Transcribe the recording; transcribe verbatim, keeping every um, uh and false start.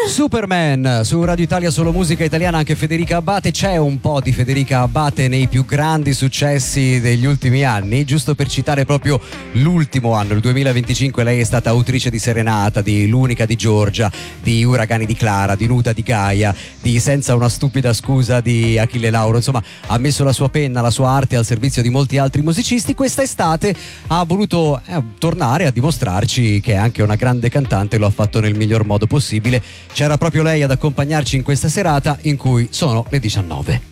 Superman su Radio Italia, solo musica italiana, anche Federica Abbate. C'è un po' di Federica Abbate nei più grandi successi degli ultimi anni. Giusto per citare proprio l'ultimo anno, il duemilaventicinque, lei è stata autrice di Serenata, di L'unica di Giorgia, di Uragani di Clara, di Nuda di Gaia, di Senza una stupida scusa di Achille Lauro. Insomma, ha messo la sua penna, la sua arte al servizio di molti altri musicisti. Questa estate ha voluto eh, tornare a dimostrarci che è anche una grande cantante, lo ha fatto nel miglior modo possibile. C'era proprio lei ad accompagnarci in questa serata in cui sono le diciannove.